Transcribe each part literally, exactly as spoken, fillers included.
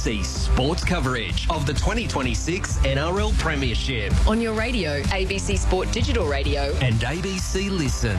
C sports coverage of the twenty twenty-six N R L Premiership on your radio, A B C Sport Digital Radio and A B C Listen.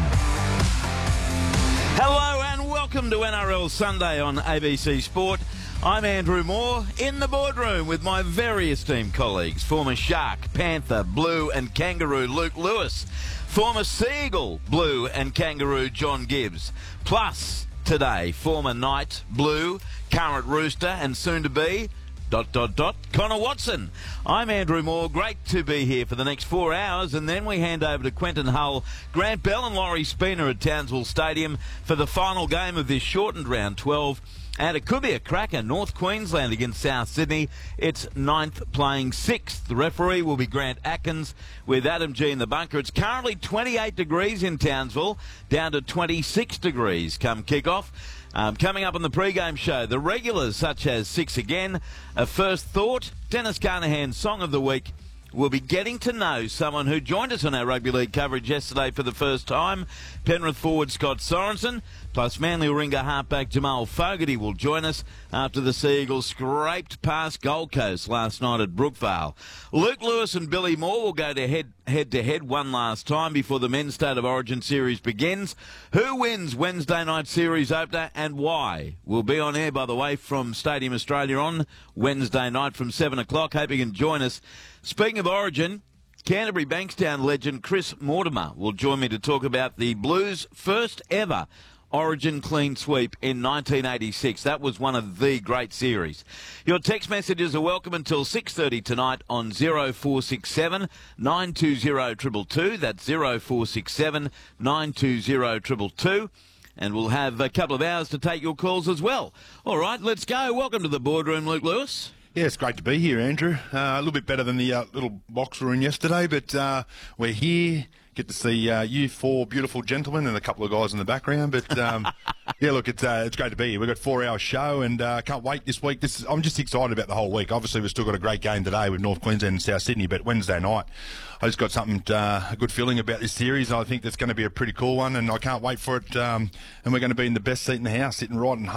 Hello and welcome to N R L Sunday on A B C Sport. I'm Andrew Moore in the boardroom with my very esteemed colleagues, former Shark, Panther, Blue and Kangaroo Luke Lewis, former Seagull, Blue and Kangaroo John Gibbs, plus today former Knight, Blue, current Rooster and soon to be dot dot dot Connor Watson. I'm Andrew Moore. Great to be here for the next four hours, and then we hand over to Quentin Hull, Grant Bell and Laurie Spina at Townsville Stadium for the final game of this shortened round twelve. And it could be a cracker. North Queensland against South Sydney. It's ninth playing sixth. The referee will be Grant Atkins with Adam G in the bunker. It's currently twenty-eight degrees in Townsville, down to twenty-six degrees come kick-off. Um, coming up on the pre-game show, the regulars such as Six Again, A First Thought, Dennis Carnahan's Song of the Week. We'll be getting to know someone who joined us on our rugby league coverage yesterday for the first time. Penrith forward Scott Sorensen, plus Manly Warringah halfback Jamal Fogarty will join us after the Sea Eagles scraped past Gold Coast last night at Brookvale. Luke Lewis and Billy Moore will go to head, head-to-head one last time before the Men's State of Origin series begins. Who wins Wednesday night series opener and why? We'll be on air, by the way, from Stadium Australia on Wednesday night from seven o'clock. Hope you can join us. Speaking of Origin, Canterbury Bankstown legend Chris Mortimer will join me to talk about the Blues' first ever Origin clean sweep in nineteen eighty-six. That was one of the great series. Your text messages are welcome until six thirty tonight on oh four six seven, nine two oh, two two two. That's oh four six seven, nine two oh, two two two. And we'll have a couple of hours to take your calls as well. All right, let's go. Welcome to the boardroom, Luke Lewis. Yeah, it's great to be here, Andrew. Uh, a little bit better than the uh, little box we were in yesterday, but uh, we're here. Get to see uh, you four beautiful gentlemen and a couple of guys in the background. But, um, yeah, look, it's uh, it's great to be here. We've got a four-hour show and uh, can't wait this week. This is, I'm just excited about the whole week. Obviously, we've still got a great game today with North Queensland and South Sydney, but Wednesday night, I just got something, uh, a good feeling about this series. I think that's going to be a pretty cool one, and I can't wait for it. Um, and we're going to be in the best seat in the house, sitting right in